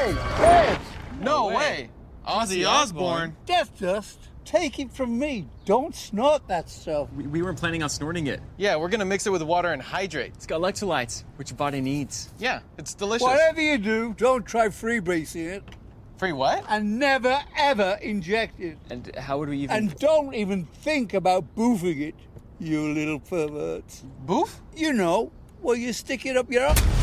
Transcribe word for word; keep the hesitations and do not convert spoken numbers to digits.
Hey, Ed! No way. Ozzy Osbourne. Death dust. Take it from me. Don't snort that stuff. We, we weren't planning on snorting it. Yeah, we're gonna mix it with water and hydrate. It's got electrolytes, which your body needs. Yeah, it's delicious. Whatever you do, don't try freebasing it. Free what? And never, ever inject it. And how would we even... And don't even think about boofing it, you little perverts. Boof? You know, where you stick it up your...